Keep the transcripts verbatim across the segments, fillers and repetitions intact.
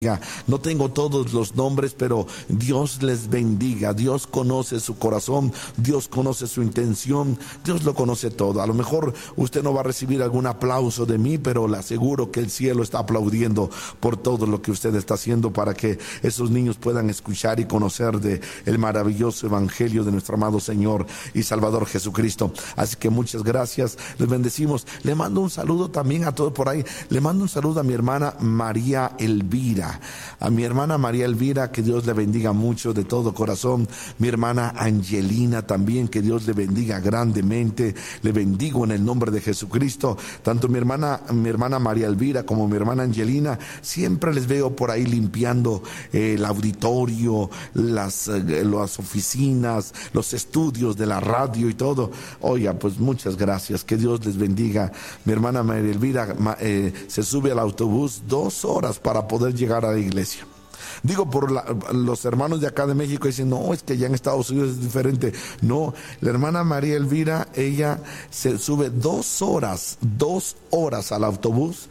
No tengo todos los nombres, pero Dios les bendiga. Dios conoce su corazón, Dios conoce su intención, Dios lo conoce todo. A lo mejor usted no va a recibir algún aplauso de mí, pero le aseguro que el cielo está aplaudiendo por todo lo que usted está haciendo para que esos niños puedan escuchar y conocer de el maravilloso evangelio de nuestro amado Señor y Salvador Jesucristo. Así que muchas gracias, les bendecimos. Le mando un saludo también a todos por ahí. Le mando un saludo a mi hermana María Elvira. A mi hermana María Elvira, que Dios le bendiga mucho de todo corazón. Mi hermana Angelina también, que Dios le bendiga grandemente. Le bendigo en el nombre de Jesucristo. Tanto mi hermana, mi hermana María Elvira como mi hermana Angelina, siempre les veo por ahí limpiando eh, el auditorio, las, eh, las oficinas, los estudios de la radio y todo. Oiga, pues muchas gracias, que Dios les bendiga. Mi hermana María Elvira eh, se sube al autobús dos horas para poder llegar a la iglesia. Digo, por la, los hermanos de acá de México dicen, no, es que ya en Estados Unidos es diferente. No, la hermana María Elvira, ella se sube dos horas, dos horas al autobús,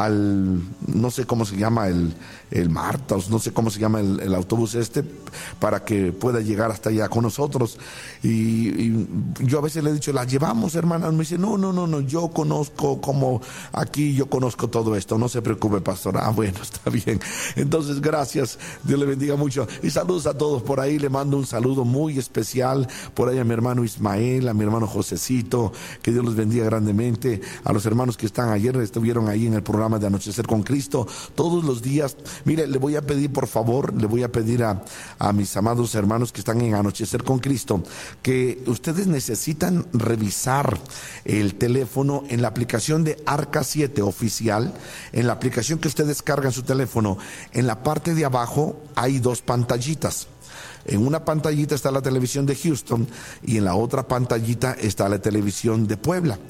al, no sé cómo se llama, el, el Martas, no sé cómo se llama el, el autobús este, para que pueda llegar hasta allá con nosotros. Y, y yo a veces le he dicho, la llevamos, hermana. Me dice, no, no, no, no, yo conozco como aquí, yo conozco todo esto, no se preocupe, pastor. Ah, bueno, está bien. Entonces, gracias. Dios le bendiga mucho. Y saludos a todos por ahí. Le mando un saludo muy especial por ahí a mi hermano Ismael, a mi hermano Josecito. Que Dios los bendiga grandemente. A los hermanos que están ayer, estuvieron ahí en el programa de Anochecer con Cristo. Todos los días. Mire, le voy a pedir, por favor, le voy a pedir a, a mis amados hermanos que están en Anochecer con Cristo, que ustedes necesitan revisar el teléfono en la aplicación de Arca siete oficial, en la aplicación que usted descarga en su teléfono. En la parte de abajo hay dos pantallitas. En una pantallita está la televisión de Houston y en la otra pantallita está la televisión de Puebla.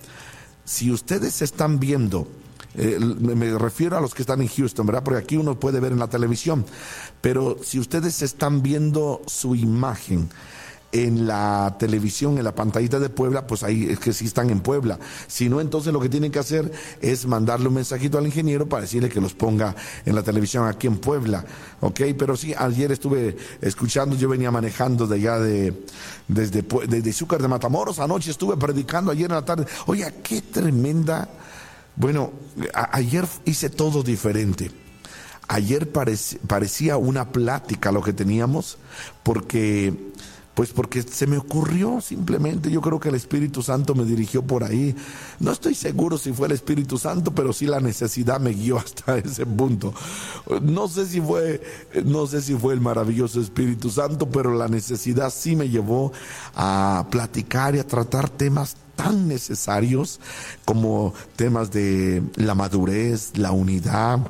Si ustedes están viendo, eh, me refiero a los que están en Houston, ¿verdad? Porque aquí uno puede ver en la televisión, pero si ustedes están viendo su imagen en la televisión, en la pantallita de Puebla, pues ahí es que sí están en Puebla. Si no, entonces lo que tienen que hacer es mandarle un mensajito al ingeniero para decirle que los ponga en la televisión aquí en Puebla, ¿ok? Pero sí, ayer estuve escuchando, yo venía manejando de allá de, desde, desde Izúcar de Matamoros, anoche estuve predicando ayer en la tarde. Oiga, qué tremenda, bueno, a, ayer hice todo diferente. Ayer parec, parecía una plática lo que teníamos, porque... Pues porque se me ocurrió simplemente, yo creo que el Espíritu Santo me dirigió por ahí. No estoy seguro si fue el Espíritu Santo, pero sí la necesidad me guió hasta ese punto. No sé si fue, no sé si fue el maravilloso Espíritu Santo, pero la necesidad sí me llevó a platicar y a tratar temas tan necesarios como temas de la madurez, la unidad,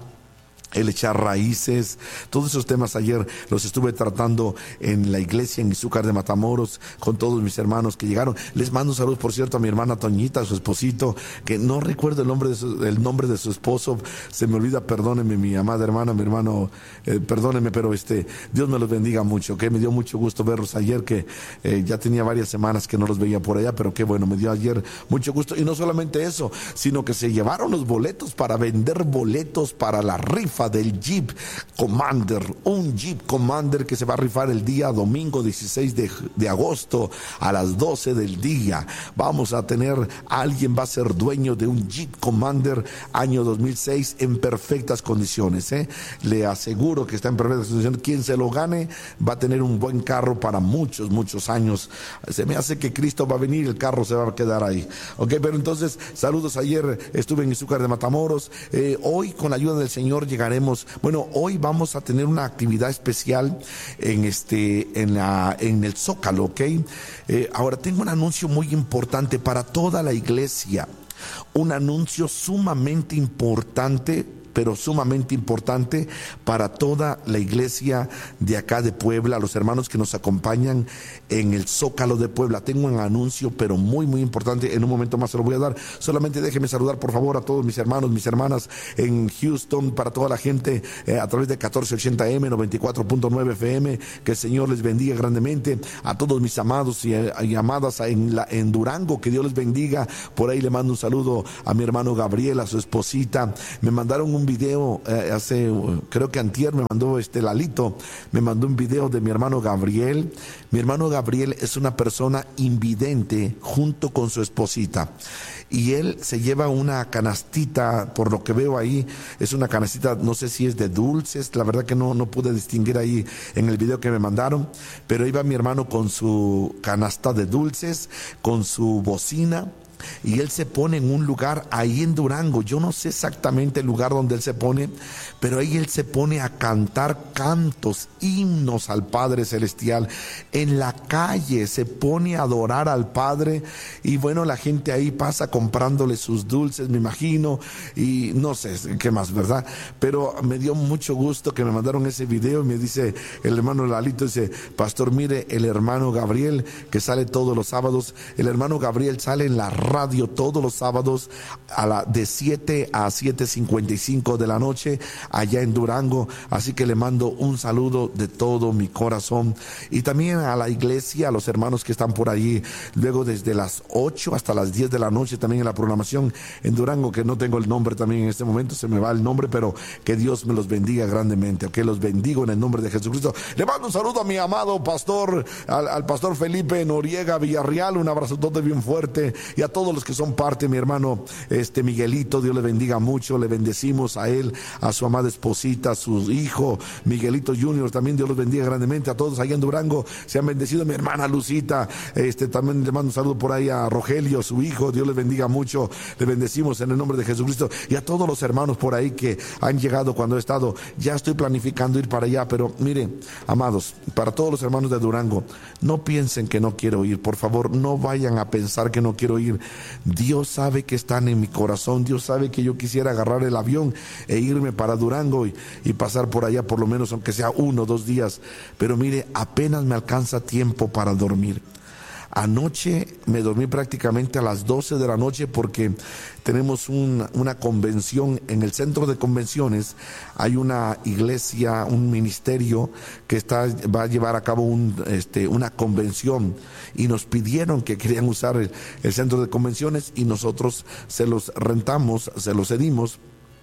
el echar raíces. Todos esos temas ayer los estuve tratando en la iglesia en Izúcar de Matamoros con todos mis hermanos que llegaron. Les mando un saludo, por cierto, a mi hermana Toñita, a su esposito, que no recuerdo el nombre de su, el nombre de su esposo, se me olvida, perdóneme mi amada hermana, mi hermano, eh, perdóneme, pero este, Dios me los bendiga mucho, que me dio mucho gusto verlos ayer, que eh, ya tenía varias semanas que no los veía por allá, pero qué bueno, me dio ayer mucho gusto. Y no solamente eso, sino que se llevaron los boletos para vender boletos para la rifa del Jeep Commander, un Jeep Commander que se va a rifar el día domingo dieciséis de agosto a las doce del día. Vamos a tener, alguien va a ser dueño de un Jeep Commander año dos mil seis en perfectas condiciones, ¿eh? Le aseguro que está en perfectas condiciones. Quien se lo gane va a tener un buen carro para muchos, muchos años. Se me hace que Cristo va a venir y el carro se va a quedar ahí. Ok, pero entonces, saludos. Ayer estuve en Izúcar de Matamoros. Eh, hoy, con la ayuda del Señor, llegaremos. Bueno, hoy vamos a tener una actividad especial en este, en la, en el Zócalo, ¿ok? Eh, ahora tengo un anuncio muy importante para toda la iglesia. Un anuncio sumamente importante, pero sumamente importante para toda la iglesia de acá de Puebla, los hermanos que nos acompañan en el Zócalo de Puebla. Tengo un anuncio, pero muy, muy importante. En un momento más se lo voy a dar. Solamente déjeme saludar, por favor, a todos mis hermanos, mis hermanas en Houston, para toda la gente eh, a través de catorce ochenta M, noventa y cuatro punto nueve F M. Que el Señor les bendiga grandemente. A todos mis amados y, y amadas en, la, en Durango, que Dios les bendiga. Por ahí le mando un saludo a mi hermano Gabriel, a su esposita. Me mandaron un video, eh, hace, creo que antier me mandó este Lalito, me mandó un video de mi hermano Gabriel. Mi hermano Gabriel es una persona invidente junto con su esposita. Y él se lleva una canastita, por lo que veo ahí, es una canastita, no sé si es de dulces, la verdad que no, no pude distinguir ahí en el video que me mandaron, pero iba mi hermano con su canasta de dulces, con su bocina, y él se pone en un lugar ahí en Durango. Yo no sé exactamente el lugar donde él se pone, pero ahí él se pone a cantar cantos, himnos al Padre Celestial. En la calle se pone a adorar al Padre, y bueno, la gente ahí pasa comprándole sus dulces, me imagino, y no sé qué más, ¿verdad? Pero me dio mucho gusto que me mandaron ese video, y me dice el hermano Lalito, dice: pastor, mire, el hermano Gabriel, que sale todos los sábados, el hermano Gabriel sale en la radio todos los sábados a la, de siete a siete cincuenta y cinco de la noche allá en Durango, así que le mando un saludo de todo mi corazón, y también a la iglesia, a los hermanos que están por allí, luego desde las ocho hasta las diez de la noche también en la programación en Durango, que no tengo el nombre también en este momento, se me va el nombre, pero que Dios me los bendiga grandemente, que los bendigo en el nombre de Jesucristo. Le mando un saludo a mi amado pastor, al, al pastor Felipe Noriega Villarreal, un abrazotote bien fuerte, y a todos los que son parte, mi hermano este Miguelito, Dios le bendiga mucho, le bendecimos a él, a su amada esposita, a su hijo Miguelito Junior, también Dios los bendiga grandemente, a todos allá en Durango, se han bendecido. Mi hermana Lucita, este también le mando un saludo por ahí a Rogelio, su hijo, Dios les bendiga mucho, le bendecimos en el nombre de Jesucristo, y a todos los hermanos por ahí que han llegado cuando he estado. Ya estoy planificando ir para allá, pero mire, amados, para todos los hermanos de Durango, no piensen que no quiero ir, por favor, no vayan a pensar que no quiero ir. Dios sabe que están en mi corazón, Dios sabe que yo quisiera agarrar el avión e irme para Durango y, y pasar por allá por lo menos aunque sea uno o dos días, pero mire, apenas me alcanza tiempo para dormir. Anoche me dormí prácticamente a las doce de la noche porque tenemos un, una convención en el centro de convenciones. Hay una iglesia, un ministerio que está, va a llevar a cabo un, este, una convención, y nos pidieron que querían usar el, el centro de convenciones, y nosotros se los rentamos, se los cedimos.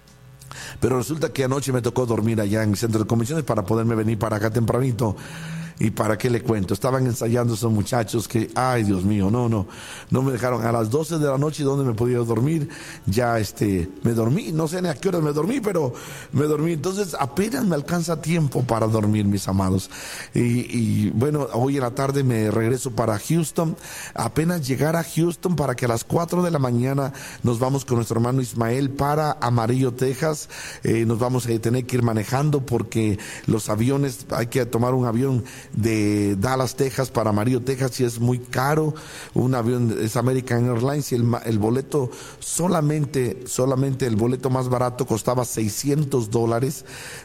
Pero resulta que anoche me tocó dormir allá en el centro de convenciones para poderme venir para acá tempranito. ¿Y para qué le cuento? Estaban ensayando esos muchachos que, ay Dios mío, no, no, no me dejaron. A las doce de la noche, ¿dónde me podía dormir? Ya este, me dormí, no sé ni a qué hora me dormí, pero me dormí. Entonces apenas me alcanza tiempo para dormir, mis amados. Y, y bueno, hoy en la tarde me regreso para Houston. Apenas llegar a Houston para que a las cuatro de la mañana nos vamos con nuestro hermano Ismael para Amarillo, Texas. Eh, nos vamos a tener que ir manejando porque los aviones, hay que tomar un avión de Dallas, Texas para Amarillo, Texas, y es muy caro. Un avión es American Airlines, y el, el boleto solamente, solamente el boleto más barato costaba seiscientos dólares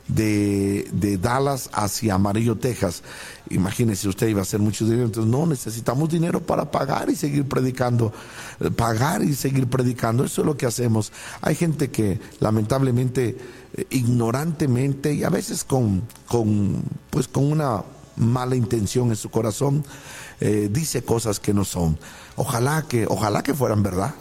de, de Dallas hacia Amarillo, Texas. Imagínese, usted iba a hacer mucho dinero. Entonces no, necesitamos dinero para pagar y seguir predicando, pagar y seguir predicando. Eso es lo que hacemos. Hay gente que lamentablemente, eh, ignorantemente, y a veces con, con, pues con una mala intención en su corazón, eh, dice cosas que no son. Ojalá que, ojalá que fueran verdad.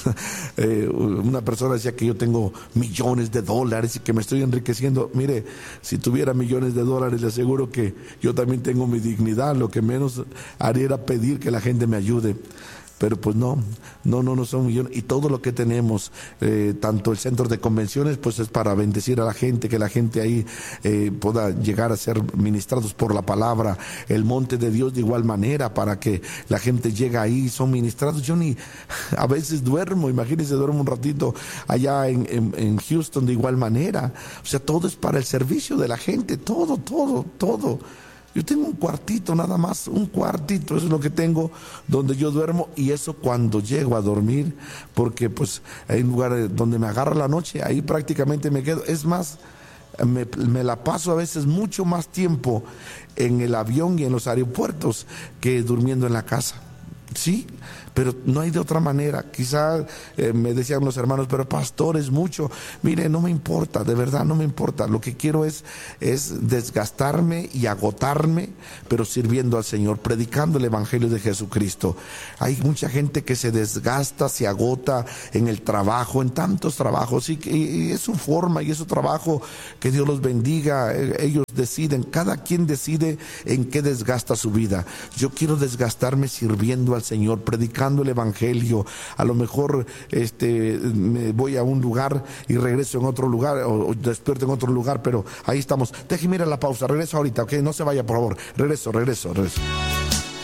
eh, una persona decía que yo tengo millones de dólares y que me estoy enriqueciendo. Mire, si tuviera millones de dólares, le aseguro que yo también tengo mi dignidad. Lo que menos haría era pedir que la gente me ayude. Pero pues no, no, no, no son millones. Y todo lo que tenemos, eh, tanto el centro de convenciones, pues es para bendecir a la gente, que la gente ahí eh, pueda llegar a ser ministrados por la palabra. El monte de Dios de igual manera, para que la gente llegue ahí, son ministrados. Yo ni, a veces duermo, imagínense, duermo un ratito allá en, en, en Houston de igual manera. O sea, todo es para el servicio de la gente, todo, todo, todo. Yo tengo un cuartito nada más, un cuartito, eso es lo que tengo, donde yo duermo, y eso cuando llego a dormir, porque pues hay un lugar donde me agarra la noche, ahí prácticamente me quedo. Es más, me, me la paso a veces mucho más tiempo en el avión y en los aeropuertos que durmiendo en la casa. Sí, pero no hay de otra manera. Quizá eh, me decían los hermanos, pero pastor, es mucho. Mire, no me importa, de verdad no me importa. Lo que quiero es, es desgastarme y agotarme, pero sirviendo al Señor, predicando el Evangelio de Jesucristo. Hay mucha gente que se desgasta, se agota en el trabajo, en tantos trabajos, y, y, y es su forma y es su trabajo. Que Dios los bendiga. Ellos deciden, cada quien decide en qué desgasta su vida. Yo quiero desgastarme sirviendo al Señor, predicando el Evangelio. A lo mejor este, me voy a un lugar y regreso en otro lugar, o, o despierto en otro lugar, pero ahí estamos. Déjeme ir a la pausa, regreso ahorita, ok, no se vaya por favor, regreso, regreso, regreso.